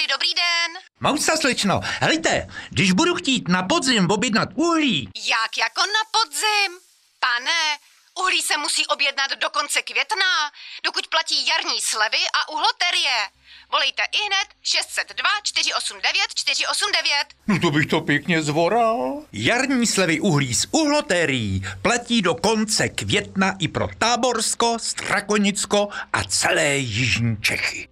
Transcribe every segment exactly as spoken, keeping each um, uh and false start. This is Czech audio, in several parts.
Centrály, dobrý den. Mousa, slečno, helejte, když budu chtít na podzim objednat uhlí... Jak jako na podzim? Pane, uhlí se musí objednat do konce května, dokud platí jarní slevy a uhloterie. Volejte ihned šest set dva čtyři osm devět čtyři osm devět. No to bych to pěkně zvoral. Jarní slevy uhlí s uhlotérií platí do konce května i pro Táborsko, Strakonicko a celé jižní Čechy.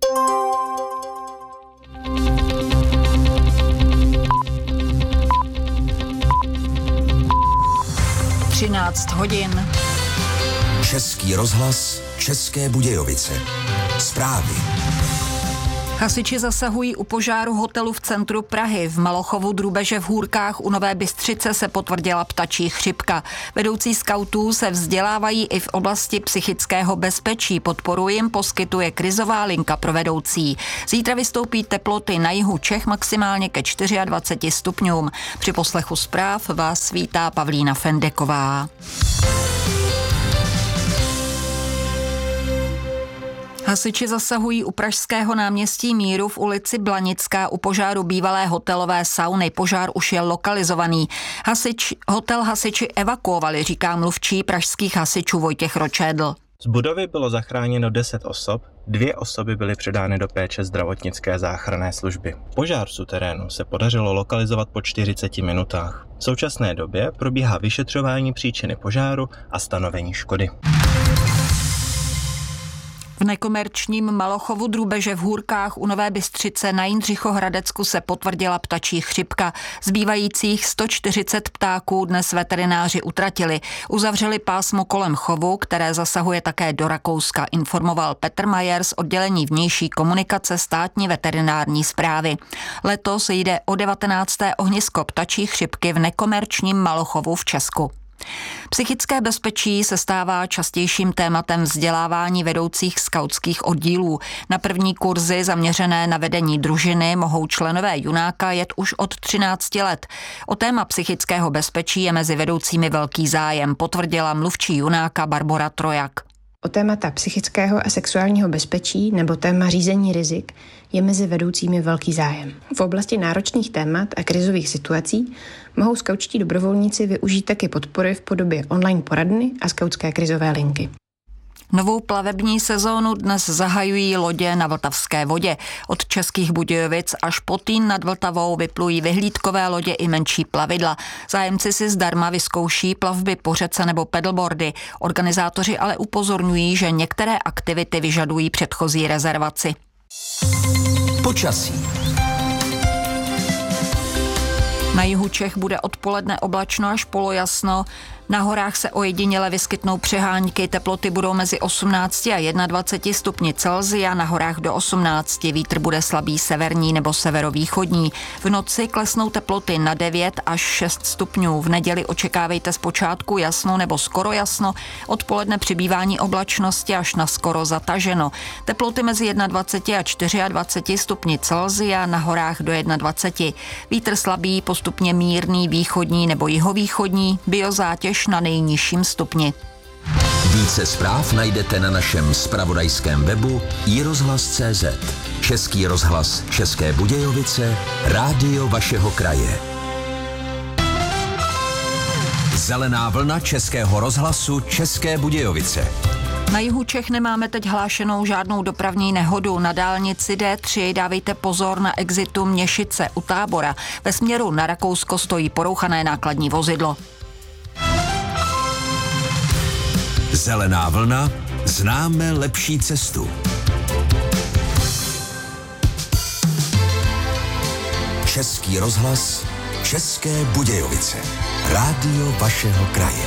třináct hodin. Český rozhlas, České Budějovice. Zprávy. Hasiči zasahují u požáru hotelu v centru Prahy. V Malochovu, Drubeže, v Hůrkách u Nové Bystřice se potvrdila ptačí chřipka. Vedoucí skautů se vzdělávají i v oblasti psychického bezpečí. Podporu jim poskytuje krizová linka pro vedoucí. Zítra vystoupí teploty na jihu Čech maximálně ke dvaceti čtyřem stupňům. Při poslechu zpráv vás vítá Pavlína Fendeková. Hasiči zasahují u pražského náměstí Míru v ulici Blanická u požáru bývalé hotelové sauny. Požár už je lokalizovaný. Hasič, hotel hasiči evakuovali, říká mluvčí pražských hasičů Vojtěch Ročédl. Z budovy bylo zachráněno deset osob, dvě osoby byly předány do péče zdravotnické záchranné služby. Požár v suterénu se podařilo lokalizovat po čtyřiceti minutách. V současné době probíhá vyšetřování příčiny požáru a stanovení škody. V nekomerčním Malochovu, Drubeže, v Hůrkách u Nové Bystřice na Jindřichohradecku se potvrdila ptačí chřipka. Zbývajících sto čtyřicet ptáků dnes veterináři utratili. Uzavřeli pásmo kolem chovu, které zasahuje také do Rakouska, informoval Petr Majer z oddělení vnější komunikace státní veterinární správy. Letos jde o devatenácté ohnisko ptačí chřipky v nekomerčním Malochovu v Česku. Psychické bezpečí se stává častějším tématem vzdělávání vedoucích skautských oddílů. Na první kurzy zaměřené na vedení družiny mohou členové Junáka jet už od třinácti let. O téma psychického bezpečí je mezi vedoucími velký zájem, potvrdila mluvčí Junáka Barbora Trojak. O témata psychického a sexuálního bezpečí nebo téma řízení rizik je mezi vedoucími velký zájem. V oblasti náročných témat a krizových situací mohou skautští dobrovolníci využít taky podpory v podobě online poradny a skautské krizové linky. Novou plavební sezónu dnes zahajují lodě na Vltavské vodě. Od Českých Budějovic až po Týn nad Vltavou vyplují vyhlídkové lodě i menší plavidla. Zájemci si zdarma vyzkouší plavby po řece nebo pedalboardy. Organizátoři ale upozorňují, že některé aktivity vyžadují předchozí rezervaci. Počasí. Na jihu Čech bude odpoledne oblačno až polojasno. Na horách se ojediněle vyskytnou přehánky, teploty budou mezi osmnácti a dvaceti jedním stupni Celsia, na horách do osmnácti, vítr bude slabý severní nebo severovýchodní. V noci klesnou teploty na devět až šest stupňů. V neděli očekávejte zpočátku jasno nebo skoro jasno, odpoledne přibývání oblačnosti až na skoro zataženo. Teploty mezi dvaceti jedním a dvaceti čtyřmi stupni Celsia, na horách do dvaceti jednoho. Vítr slabý, postupně mírný, východní nebo jihovýchodní, biozátěž na nejnižším stupni. Více zpráv najdete na našem zpravodajském webu i rozhlas tečka cé zet. Český rozhlas České Budějovice, rádio vašeho kraje. Zelená vlna Českého rozhlasu České Budějovice. Na jihu Čech nemáme teď hlášenou žádnou dopravní nehodu. Na dálnici D tři dávejte pozor na exitu Měšice u Tábora. Ve směru na Rakousko stojí porouchané nákladní vozidlo. Zelená vlna, známe lepší cestu. Český rozhlas České Budějovice. Rádio vašeho kraje.